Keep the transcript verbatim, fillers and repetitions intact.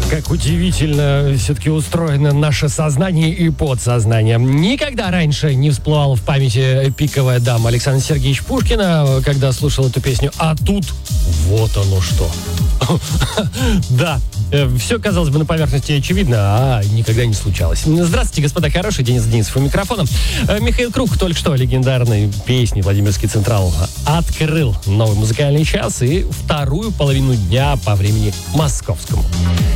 Как удивительно все-таки устроено наше сознание и подсознание. Никогда раньше не всплывала в памяти пиковая дама Александра Сергеевича Пушкина, когда слушал эту песню. А тут вот оно что. Да, все, казалось бы, на поверхности очевидно, а никогда не случалось. Здравствуйте, господа хорошие. Денис Денисов у микрофона. Михаил Круг только что легендарной песни «Владимирский Централ» открыл новый музыкальный час и вторую половину дня по времени московскому.